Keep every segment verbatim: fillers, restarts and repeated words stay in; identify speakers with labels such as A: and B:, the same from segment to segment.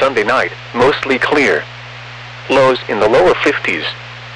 A: Sunday night, mostly clear. Lows in the lower fifties.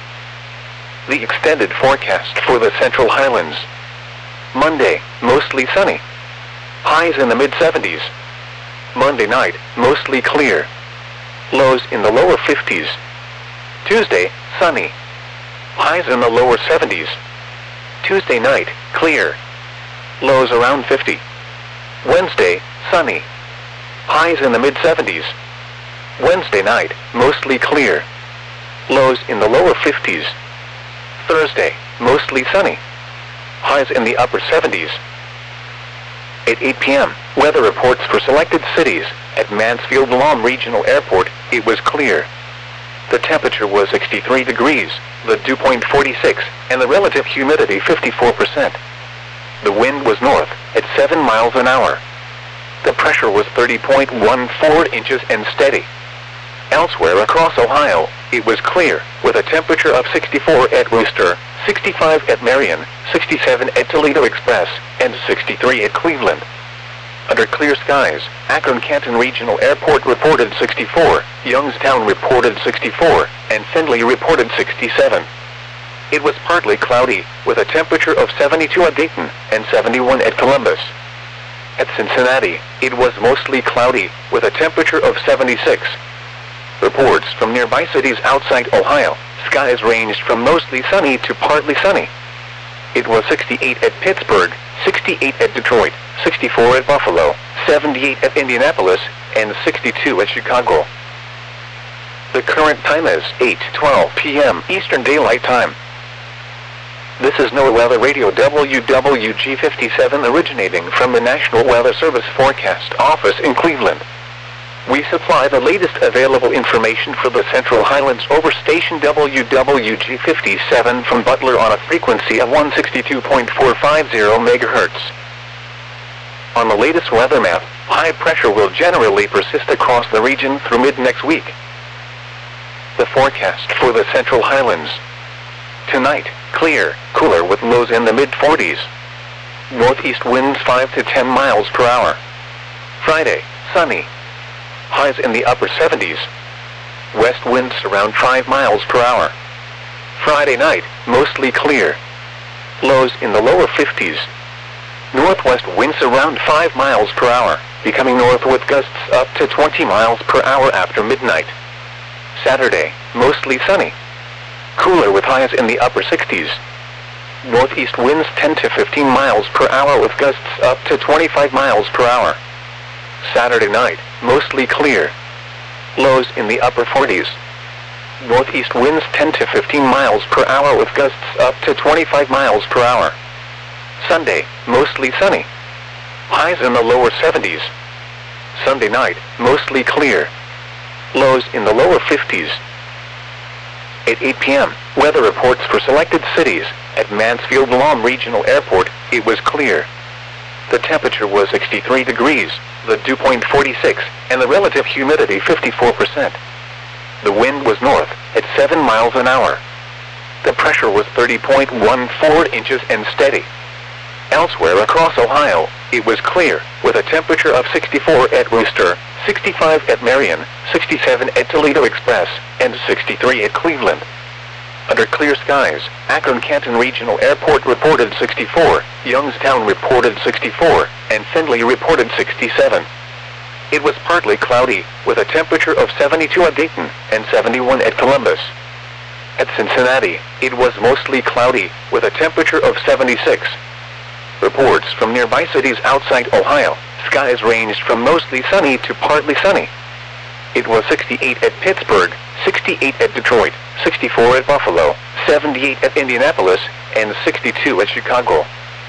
A: The extended forecast for the Central Highlands. Monday, mostly sunny. Highs in the mid seventies. Monday night, mostly clear. Lows in the lower fifties. Tuesday, sunny. Highs in the lower seventies. Tuesday night, clear. Lows around fifty. Wednesday, sunny. Highs in the mid seventies. Wednesday night, mostly clear. Lows in the lower fifties. Thursday, mostly sunny. Highs in the upper seventies. At eight p m, weather reports for selected cities. At Mansfield-Lam Regional Airport, it was clear. The temperature was sixty-three degrees, the dew point forty-six, and the relative humidity fifty-four percent. The wind was north, at seven miles an hour. The pressure was thirty point one four inches and steady. Elsewhere across Ohio, it was clear, with a temperature of sixty-four at Wooster, sixty-five at Marion, sixty-seven at Toledo Express, and sixty-three at Cleveland. Under clear skies, Akron-Canton Regional Airport reported sixty-four, Youngstown reported sixty-four, and Findlay reported sixty-seven. It was partly cloudy, with a temperature of seventy-two at Dayton, and seventy-one at Columbus. At Cincinnati, it was mostly cloudy, with a temperature of seventy-six. Reports from nearby cities outside Ohio, skies ranged from mostly sunny to partly sunny. It was sixty-eight at Pittsburgh, sixty-eight at Detroit, sixty-four at Buffalo, seventy-eight at Indianapolis, and sixty-two at Chicago. The current time is eight twelve p m Eastern Daylight Time. This is NOAA Weather Radio W W G fifty-seven originating from the National Weather Service Forecast Office in Cleveland. We supply the latest available information for the Central Highlands over station W W G fifty-seven from Butler on a frequency of one sixty-two point four five zero megahertz. On the latest weather map, high pressure will generally persist across the region through mid-next week. The forecast for the Central Highlands. Tonight, clear, cooler with lows in the mid forties. Northeast winds five to ten miles per hour. Friday, sunny. Highs in the upper seventies. West winds around five miles per hour. Friday night, mostly clear. Lows in the lower fifties. Northwest winds around five miles per hour, becoming north with gusts up to twenty miles per hour after midnight. Saturday, mostly sunny. Cooler with highs in the upper sixties. Northeast winds ten to fifteen miles per hour with gusts up to twenty-five miles per hour. Saturday night, mostly clear. Lows in the upper forties. Northeast winds ten to fifteen miles per hour with gusts up to twenty-five miles per hour. Sunday, mostly sunny. Highs in the lower seventies. Sunday night, mostly clear. Lows in the lower fifties. At eight p m, weather reports for selected cities. At Mansfield-Lam Regional Airport, it was clear. The temperature was sixty-three degrees, the dew point forty-six, and the relative humidity fifty-four percent. The wind was north, at seven miles an hour. The pressure was thirty point one four inches and steady. Elsewhere across Ohio, it was clear, with a temperature of sixty-four at Wooster, sixty-five at Marion, sixty-seven at Toledo Express, and sixty-three at Cleveland. Under clear skies, Akron-Canton Regional Airport reported sixty-four, Youngstown reported sixty-four, and Findlay reported sixty-seven. It was partly cloudy, with a temperature of seventy-two at Dayton, and seventy-one at Columbus. At Cincinnati, it was mostly cloudy, with a temperature of seventy-six. Reports from nearby cities outside Ohio, skies ranged from mostly sunny to partly sunny. It was sixty-eight at Pittsburgh, sixty-eight at Detroit, sixty-four at Buffalo, seventy-eight at Indianapolis, and sixty-two at Chicago.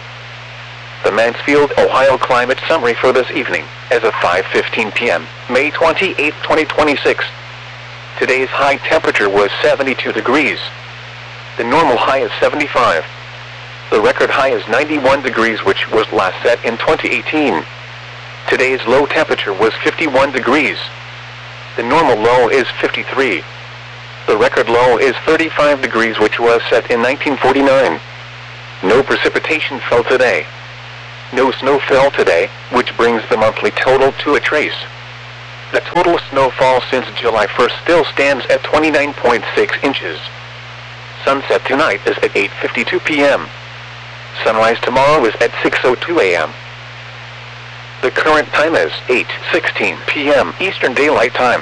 A: The Mansfield, Ohio climate summary for this evening, as of five fifteen p m, May twenty-eighth, twenty twenty-six. Today's high temperature was seventy-two degrees. The normal high is seventy-five. The record high is ninety-one degrees, which was last set in twenty eighteen. Today's low temperature was fifty-one degrees. The normal low is fifty-three. The record low is thirty-five degrees, which was set in nineteen forty-nine. No precipitation fell today. No snow fell today, which brings the monthly total to a trace. The total snowfall since July first still stands at twenty-nine point six inches. Sunset tonight is at eight fifty-two p m Sunrise tomorrow is at six oh two a m The current time is eight sixteen p m Eastern Daylight Time.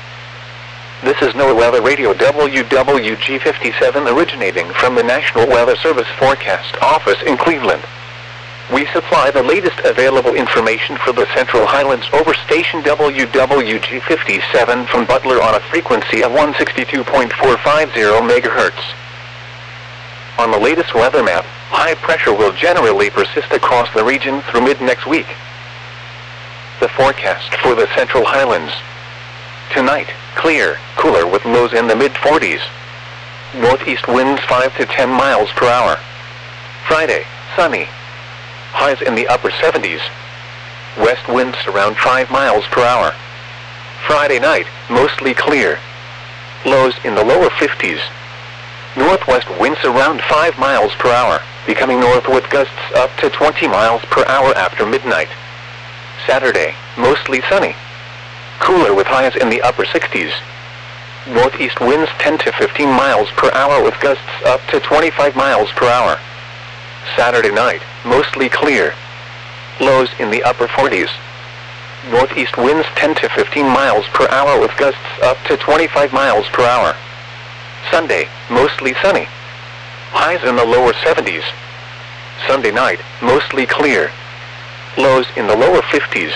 A: This is NOAA Weather Radio W W G fifty-seven originating from the National Weather Service Forecast Office in Cleveland. We supply the latest available information for the Central Highlands over station W W G fifty-seven from Butler on a frequency of one sixty-two point four five zero megahertz. On the latest weather map, high pressure will generally persist across the region through mid-next week. The forecast for the Central Highlands. Tonight, clear, cooler with lows in the mid forties. Northeast winds five to ten miles per hour. Friday, sunny. Highs in the upper seventies. West winds around five miles per hour. Friday night, mostly clear. Lows in the lower fifties. Northwest winds around five miles per hour, becoming north with gusts up to twenty miles per hour after midnight. Saturday, mostly sunny. Cooler with highs in the upper sixties. Northeast winds ten to fifteen miles per hour with gusts up to twenty-five miles per hour. Saturday night, mostly clear. Lows in the upper forties. Northeast winds ten to fifteen miles per hour with gusts up to twenty-five miles per hour. Sunday, mostly sunny. Highs in the lower seventies. Sunday night, mostly clear. Lows in the lower fifties.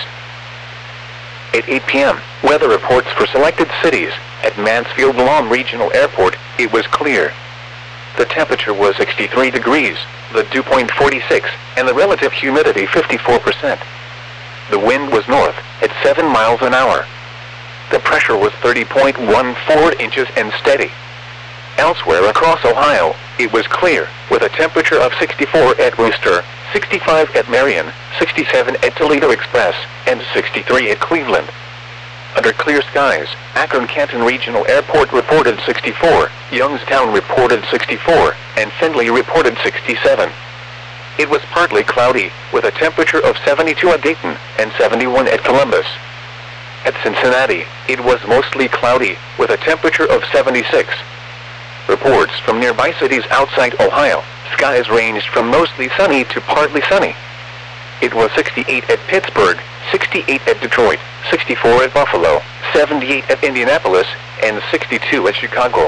A: At eight p m, weather reports for selected cities. At Mansfield-Guam Regional Airport, it was clear. The temperature was sixty-three degrees, the dew point forty-six, and the relative humidity fifty-four percent. The wind was north, at seven miles an hour. The pressure was thirty point one four inches and steady. Elsewhere across Ohio, it was clear, with a temperature of sixty-four at Wooster, sixty-five at Marion, sixty-seven at Toledo Express, and sixty-three at Cleveland. Under clear skies, Akron-Canton Regional Airport reported sixty-four, Youngstown reported sixty-four, and Findlay reported sixty-seven. It was partly cloudy, with a temperature of seventy-two at Dayton and seventy-one at Columbus. At Cincinnati, it was mostly cloudy, with a temperature of seventy-six. Reports from nearby cities outside Ohio, skies ranged from mostly sunny to partly sunny. It was sixty-eight at Pittsburgh, sixty-eight at Detroit, sixty-four at Buffalo, seventy-eight at Indianapolis, and sixty-two at Chicago.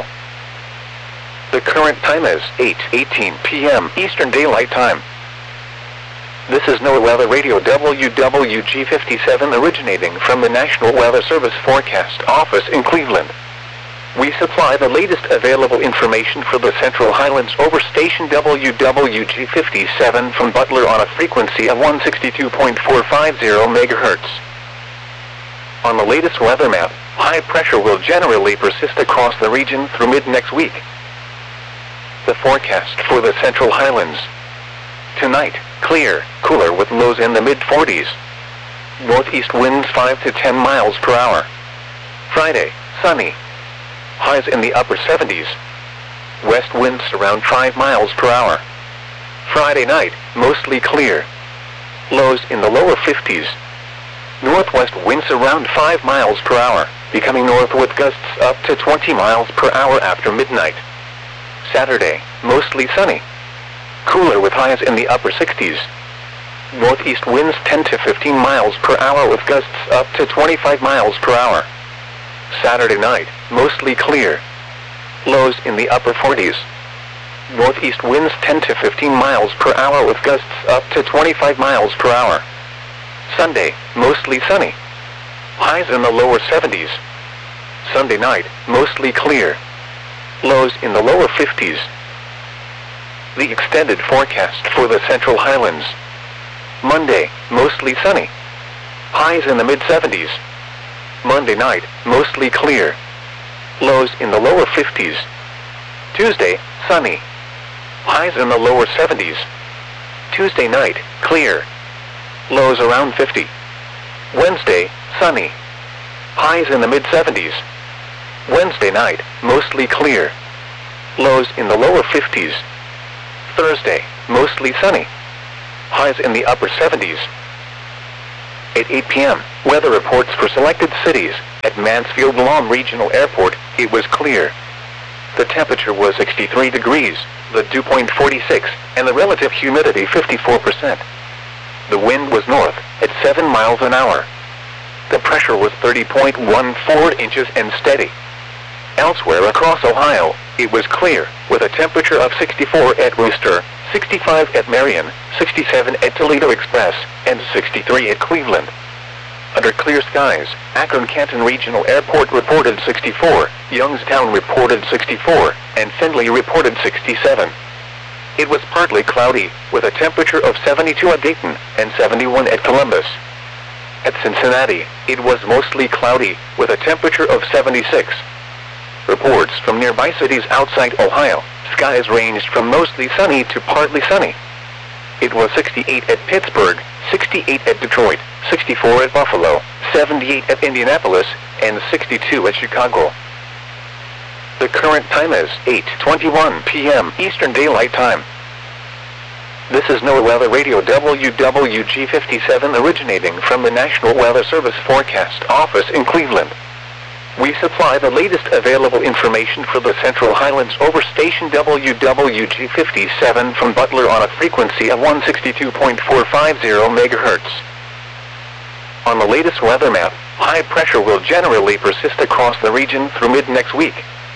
A: The current time is eight eighteen p m Eastern Daylight Time. This is NOAA Weather Radio W W G fifty-seven originating from the National Weather Service Forecast Office in Cleveland. We supply the latest available information for the Central Highlands over station W W G fifty-seven from Butler on a frequency of one sixty-two point four five zero megahertz. On the latest weather map, high pressure will generally persist across the region through mid-next week. The forecast for the Central Highlands. Tonight, clear, cooler with lows in the mid forties. Northeast winds five to ten miles per hour. Friday, sunny. Highs in the upper seventies. West winds around five miles per hour. Friday night, mostly clear. Lows in the lower fifties. Northwest winds around five miles per hour, becoming north with gusts up to twenty miles per hour after midnight. Saturday, mostly sunny. Cooler with highs in the upper sixties. Northeast winds ten to fifteen miles per hour with gusts up to twenty-five miles per hour. Saturday night, mostly clear. Lows in the upper forties. Northeast winds ten to fifteen miles per hour with gusts up to twenty-five miles per hour. Sunday, mostly sunny. Highs in the lower seventies. Sunday night, mostly clear. Lows in the lower fifties. The extended forecast for the Central Highlands. Monday, mostly sunny. Highs in the mid seventies. Monday night, mostly clear. Lows in the lower fifties. Tuesday, sunny. Highs in the lower seventies. Tuesday night, clear. Lows around fifty. Wednesday, sunny. Highs in the mid seventies. Wednesday night, mostly clear. Lows in the lower fifties. Thursday, mostly sunny. Highs in the upper seventies. At eight p m, weather reports for selected cities. At Mansfield-Lam Regional Airport, it was clear. The temperature was sixty-three degrees, the dew point forty-six, and the relative humidity fifty-four percent. The wind was north, at seven miles an hour. The pressure was thirty point one four inches and steady. Elsewhere across Ohio, it was clear, with a temperature of sixty-four at Wooster, sixty-five at Marion, sixty-seven at Toledo Express, and sixty-three at Cleveland. Under clear skies, Akron-Canton Regional Airport reported sixty-four, Youngstown reported sixty-four, and Findlay reported sixty-seven. It was partly cloudy, with a temperature of seventy-two at Dayton and seventy-one at Columbus. At Cincinnati, it was mostly cloudy, with a temperature of seventy-six. Reports from nearby cities outside Ohio, skies ranged from mostly sunny to partly sunny. It was sixty-eight at Pittsburgh, sixty-eight at Detroit, sixty-four at Buffalo, seventy-eight at Indianapolis, and sixty-two at Chicago. The current time is eight twenty-one p m Eastern Daylight Time. This is NOAA Weather Radio W W G fifty-seven originating from the National Weather Service Forecast Office in Cleveland. We supply the latest available information for the Central Highlands over station W W G fifty-seven from Butler on a frequency of one sixty-two point four five zero megahertz. On the latest weather map, high pressure will generally persist across the region through mid-next week.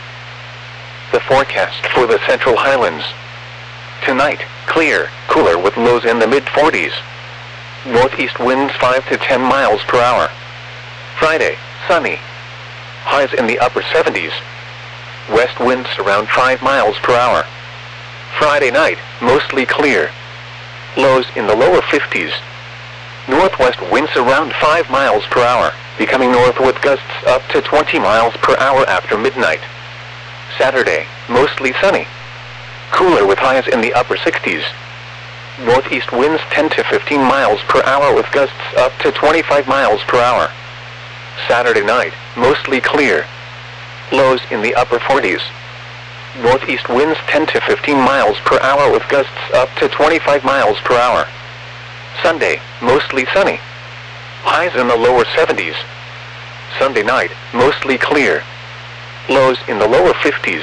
A: The forecast for the Central Highlands. Tonight, clear, cooler with lows in the mid forties. Northeast winds five to ten miles per hour. Friday, sunny. Highs in the upper seventies. West winds around five miles per hour. Friday night, mostly clear. Lows in the lower fifties. Northwest winds around five miles per hour, becoming north with gusts up to twenty miles per hour after midnight. Saturday, mostly sunny. Cooler with highs in the upper sixties. Northeast winds ten to fifteen miles per hour with gusts up to twenty-five miles per hour. Saturday night, mostly clear. Lows in the upper forties. Northeast winds ten to fifteen miles per hour with gusts up to twenty-five miles per hour. Sunday, mostly sunny. Highs in the lower seventies. Sunday night, mostly clear. Lows in the lower fifties.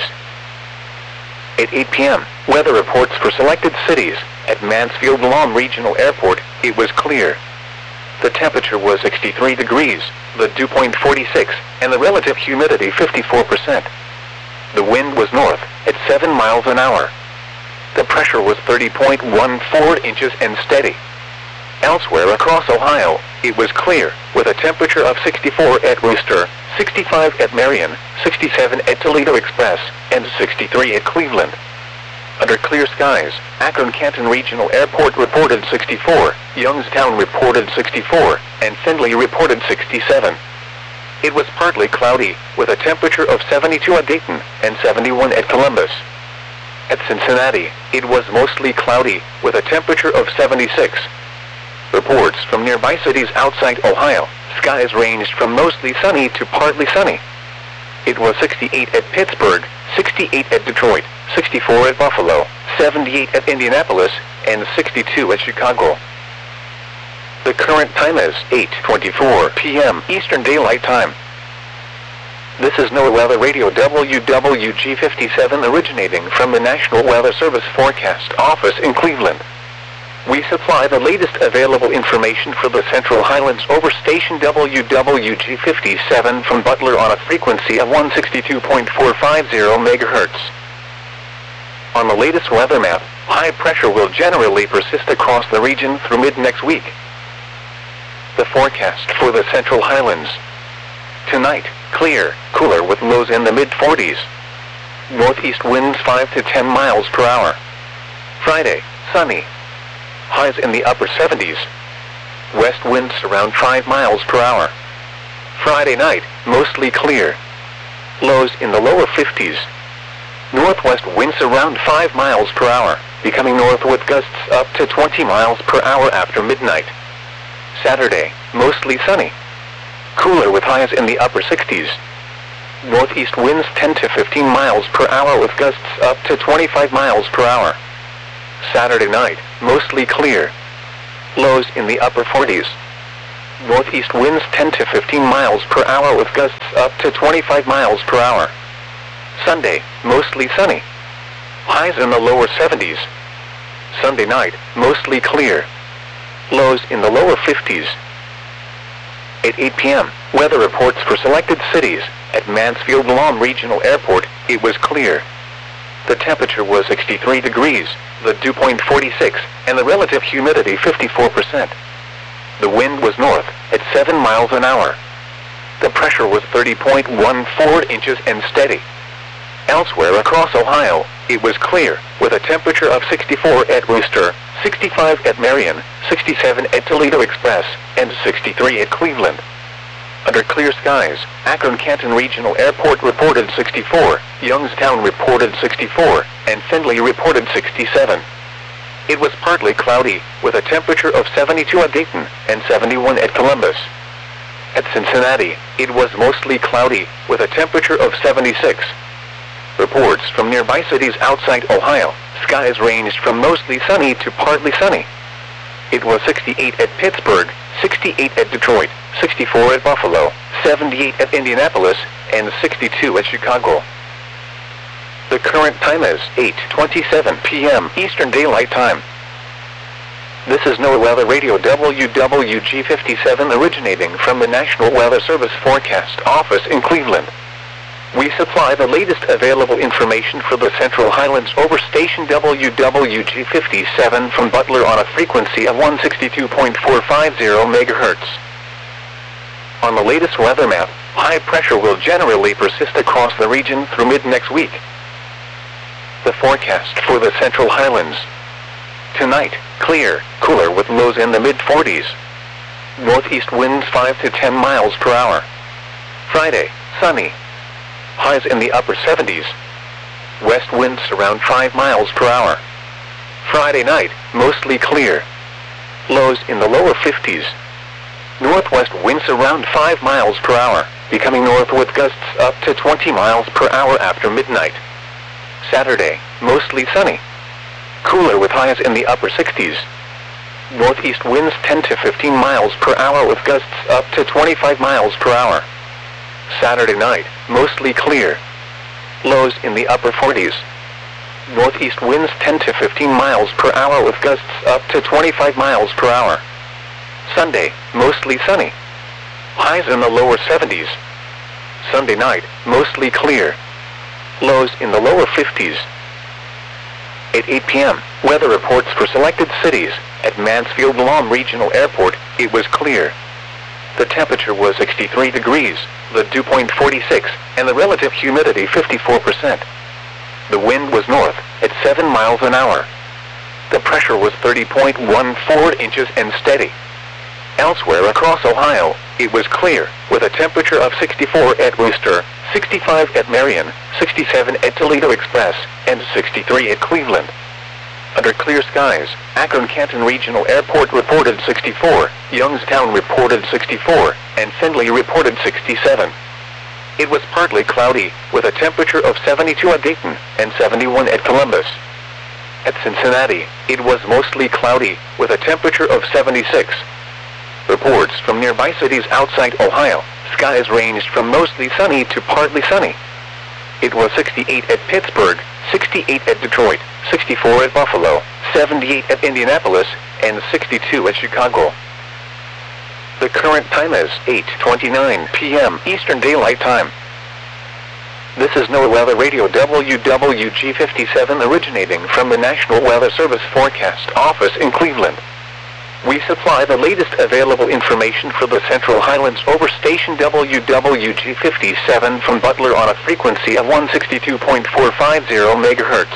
A: At eight p m, weather reports for selected cities. At Mansfield-Lam Regional Airport, it was clear. The temperature was sixty-three degrees, the dew point forty-six, and the relative humidity fifty-four percent. The wind was north, at seven miles an hour. The pressure was thirty point one four inches and steady. Elsewhere across Ohio, it was clear, with a temperature of sixty-four at Wooster, sixty-five at Marion, sixty-seven at Toledo Express, and sixty-three at Cleveland. Under clear skies, Akron-Canton Regional Airport reported sixty-four, Youngstown reported sixty-four, and Findlay reported sixty-seven. It was partly cloudy, with a temperature of seventy-two at Dayton and seventy-one at Columbus. At Cincinnati, it was mostly cloudy, with a temperature of seventy-six. Reports from nearby cities outside Ohio, skies ranged from mostly sunny to partly sunny. It was sixty-eight at Pittsburgh, sixty-eight at Detroit, sixty-four at Buffalo, seventy-eight at Indianapolis, and sixty-two at Chicago. The current time is eight twenty-four p m Eastern Daylight Time. This is NOAA Weather Radio W W G fifty-seven originating from the National Weather Service Forecast Office in Cleveland. We supply the latest available information for the Central Highlands over station W W G fifty-seven from Butler on a frequency of one sixty-two point four five zero megahertz. On the latest weather map, high pressure will generally persist across the region through mid-next week. The forecast for the Central Highlands. Tonight, clear, cooler with lows in the mid forties. Northeast winds five to ten miles per hour. Friday, sunny. Highs in the upper seventies. West winds around five miles per hour. Friday night, mostly clear. Lows in the lower fifties. Northwest winds around five miles per hour, becoming north with gusts up to twenty miles per hour after midnight. Saturday, mostly sunny. Cooler with highs in the upper sixties. Northeast winds ten to fifteen miles per hour with gusts up to twenty-five miles per hour. Saturday night, mostly clear. Lows in the upper forties. Northeast winds ten to fifteen miles per hour with gusts up to twenty-five miles per hour. Sunday, mostly sunny. Highs in the lower seventies. Sunday night, mostly clear. Lows in the lower fifties. At eight p m, weather reports for selected cities. At Mansfield-Lahm Regional Airport, it was clear. The temperature was sixty-three degrees, the dew point forty-six, and the relative humidity fifty-four percent. The wind was north, at seven miles an hour. The pressure was thirty point one four inches and steady. Elsewhere across Ohio, it was clear, with a temperature of sixty-four at Wooster, sixty-five at Marion, sixty-seven at Toledo Express, and sixty-three at Cleveland. Under clear skies, Akron-Canton Regional Airport reported sixty-four, Youngstown reported sixty-four, and Findlay reported sixty-seven. It was partly cloudy, with a temperature of seventy-two at Dayton, and seventy-one at Columbus. At Cincinnati, it was mostly cloudy, with a temperature of seventy-six. Reports from nearby cities outside Ohio, skies ranged from mostly sunny to partly sunny. It was sixty-eight at Pittsburgh, sixty-eight at Detroit, sixty-four at Buffalo, seventy-eight at Indianapolis, and sixty-two at Chicago. The current time is eight twenty-seven p m Eastern Daylight Time. This is NOAA Weather Radio W W G fifty-seven originating from the National Weather Service Forecast Office in Cleveland. We supply the latest available information for the Central Highlands over station W W G fifty-seven from Butler on a frequency of one sixty-two point four five zero megahertz. On the latest weather map, high pressure will generally persist across the region through mid-next week. The forecast for the Central Highlands. Tonight, clear, cooler with lows in the mid forties. Northeast winds five to ten miles per hour. Friday, sunny. Highs in the upper seventies. West winds around five miles per hour. Friday night, mostly clear. Lows in the lower fifties. Northwest winds around five miles per hour, becoming north with gusts up to twenty miles per hour after midnight. Saturday, mostly sunny. Cooler with highs in the upper sixties. Northeast winds ten to fifteen miles per hour with gusts up to twenty-five miles per hour. Saturday night, mostly clear. Lows in the upper forties. Northeast winds ten to fifteen miles per hour with gusts up to twenty-five miles per hour. Sunday, mostly sunny. Highs in the lower seventies. Sunday night, mostly clear. Lows in the lower fifties. At eight p m, weather reports for selected cities. At Mansfield-Lahm Regional Airport, it was clear. The temperature was sixty-three degrees, the dew point forty-six, and the relative humidity fifty-four percent. The wind was north, at seven miles an hour. The pressure was thirty point one four inches and steady. Elsewhere across Ohio, it was clear, with a temperature of sixty-four at Wooster, sixty-five at Marion, sixty-seven at Toledo Express, and sixty-three at Cleveland. Under clear skies, Akron-Canton Regional Airport reported sixty-four, Youngstown reported sixty-four, and Findlay reported sixty-seven. It was partly cloudy, with a temperature of seventy-two at Dayton, and seventy-one at Columbus. At Cincinnati, it was mostly cloudy, with a temperature of seventy-six. Reports from nearby cities outside Ohio, skies ranged from mostly sunny to partly sunny. It was sixty-eight at Pittsburgh, sixty-eight at Detroit, sixty-four at Buffalo, seventy-eight at Indianapolis, and sixty-two at Chicago. The current time is eight twenty-nine p m Eastern Daylight Time. This is NOAA Weather Radio W W G fifty-seven originating from the National Weather Service Forecast Office in Cleveland. We supply the latest available information for the Central Highlands over station W W G fifty-seven from Butler on a frequency of one sixty-two point four five zero megahertz.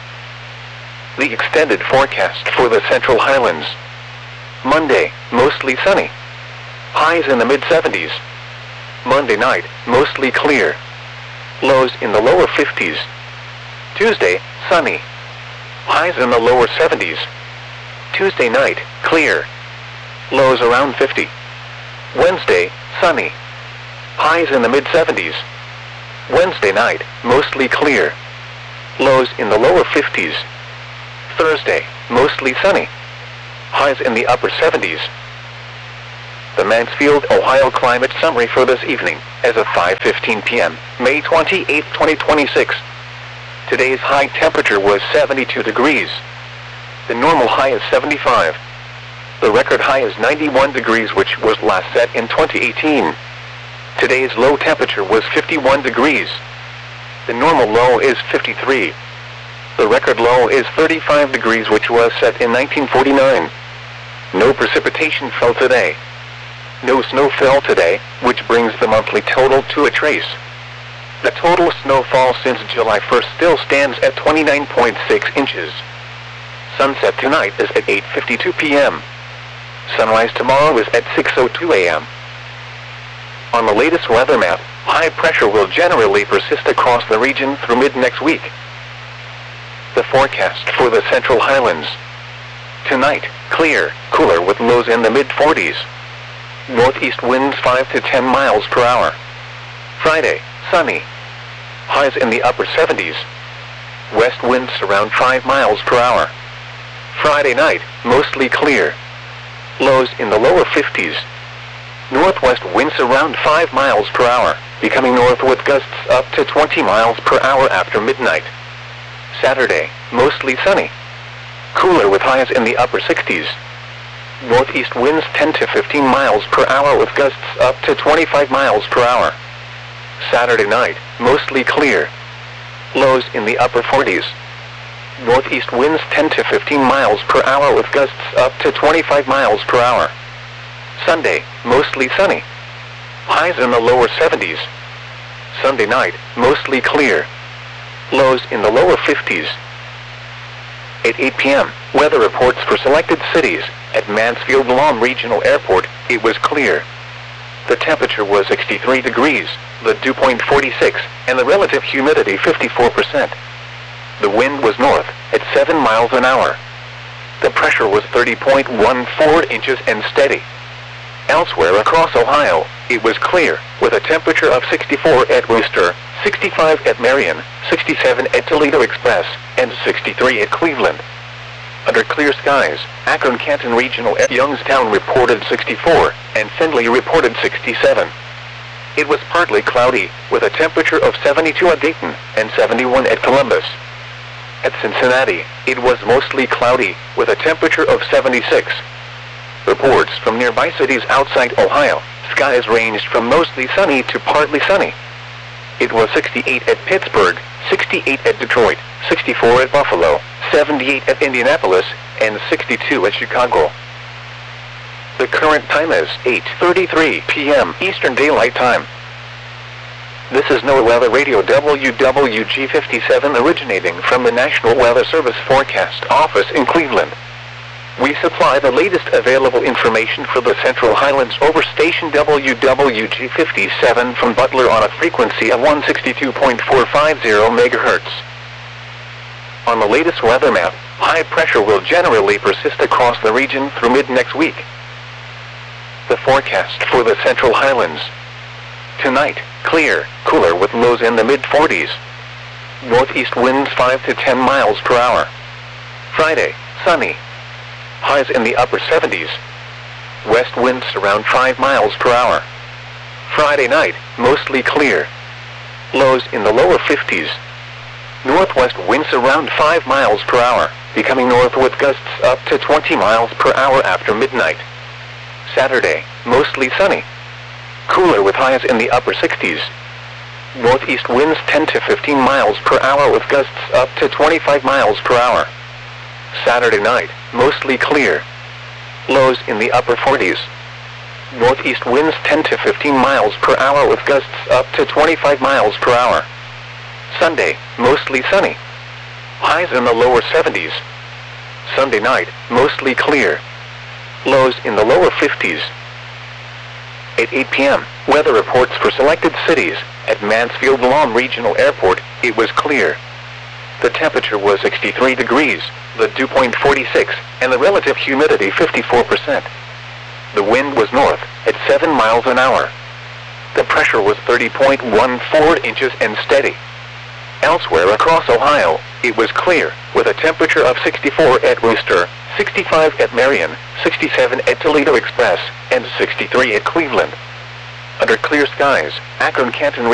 A: The extended forecast for the Central Highlands. Monday, mostly sunny. Highs in the mid seventies. Monday night, mostly clear. Lows in the lower fifties. Tuesday, sunny. Highs in the lower seventies. Tuesday night, clear. Lows around fifty. Wednesday, sunny. Highs in the mid seventies. Wednesday night, mostly clear. Lows in the lower fifties. Thursday, mostly sunny. Highs in the upper seventies. the Mansfield, Ohio climate summary for this evening, as of five fifteen p m, May twenty-eighth, twenty twenty-six. Today's high temperature was seventy-two degrees. The normal high is seventy-five. The record high is ninety-one degrees, which was last set in twenty eighteen. Today's low temperature was fifty-one degrees. The normal low is fifty-three. The record low is thirty-five degrees, which was set in nineteen forty-nine. No precipitation fell today. No snow fell today, which brings the monthly total to a trace. The total snowfall since July first still stands at twenty-nine point six inches. Sunset tonight is at eight fifty-two p m Sunrise tomorrow is at six oh two a m On the latest weather map, high pressure will generally persist across the region through mid-next week. The forecast for the Central Highlands. Tonight, clear, cooler with lows in the mid forties. Northeast winds five to ten miles per hour. Friday, sunny. Highs in the upper seventies. West winds around five miles per hour. Friday night, mostly clear. Lows in the lower fifties. Northwest winds around five miles per hour, becoming north with gusts up to twenty miles per hour after midnight. Saturday, mostly sunny. Cooler with highs in the upper sixties. Northeast winds ten to fifteen miles per hour with gusts up to twenty-five miles per hour. Saturday night, mostly clear. Lows in the upper forties. Northeast winds ten to fifteen miles per hour with gusts up to twenty-five miles per hour. Sunday, mostly sunny. Highs in the lower seventies. Sunday night, mostly clear. Lows in the lower fifties. At eight p m, weather reports for selected cities. At Mansfield-Lam Regional Airport, it was clear. The temperature was sixty-three degrees, the dew point forty-six, and the relative humidity fifty-four percent. The wind was north, at seven miles an hour. The pressure was thirty point one four inches and steady. Elsewhere across Ohio, it was clear, with a temperature of sixty-four at Wooster, sixty-five at Marion, sixty-seven at Toledo Express, and sixty-three at Cleveland. Under clear skies, Akron-Canton Regional at Youngstown reported sixty-four, and Findlay reported sixty-seven. It was partly cloudy, with a temperature of seventy-two at Dayton, and seventy-one at Columbus. At Cincinnati, it was mostly cloudy, with a temperature of seventy-six. Reports from nearby cities outside Ohio, skies ranged from mostly sunny to partly sunny. It was sixty-eight at Pittsburgh, sixty-eight at Detroit, sixty-four at Buffalo, seventy-eight at Indianapolis, and sixty-two at Chicago. The current time is eight thirty-three p m Eastern Daylight Time. This is NOAA Weather Radio W W G fifty-seven originating from the National Weather Service Forecast Office in Cleveland. We supply the latest available information for the Central Highlands over station W W G fifty-seven from Butler on a frequency of one sixty-two point four five zero megahertz. On the latest weather map, high pressure will generally persist across the region through mid-next week. The forecast for the Central Highlands. Tonight, clear, cooler with lows in the mid forties. Northeast winds five to ten miles per hour. Friday, sunny. Highs in the upper seventies. West winds around five miles per hour. Friday night, mostly clear. Lows in the lower fifties. Northwest winds around five miles per hour, becoming north with gusts up to twenty miles per hour after midnight. Saturday, mostly sunny. Cooler with highs in the upper sixties. Northeast winds ten to fifteen miles per hour with gusts up to twenty-five miles per hour. Saturday night, mostly clear. Lows in the upper forties. Northeast winds ten to fifteen miles per hour with gusts up to twenty-five miles per hour. Sunday, mostly sunny. Highs in the lower seventies. Sunday night, mostly clear. Lows in the lower fifties. At eight p m, weather reports for selected cities. At Mansfield-Lam Regional Airport, it was clear. The temperature was sixty-three degrees, the dew point forty-six, and the relative humidity fifty-four percent. The wind was north, at seven miles an hour. The pressure was thirty point one four inches and steady. Elsewhere across Ohio, it was clear, with a temperature of sixty-four at Wooster, sixty-five at Marion, sixty-seven at Toledo Express, and sixty-three at Cleveland. Under clear skies, Akron-Canton